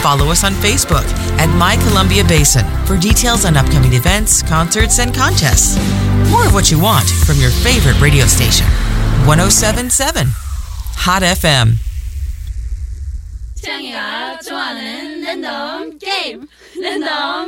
follow us on Facebook at My Columbia Basin for details on upcoming events, concerts, and contests. More of what you want from your favorite radio station. 107.7 Hot FM. 태양이가 좋아하는 랜덤 게임 랜덤